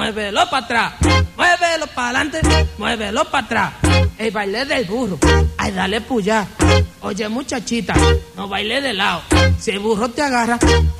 muévelo para atrás, muévelo para adelante, muévelo para atrás. El baile del burro, ay dale puya. Oye muchachita, no baile de lado, si el burro te agarra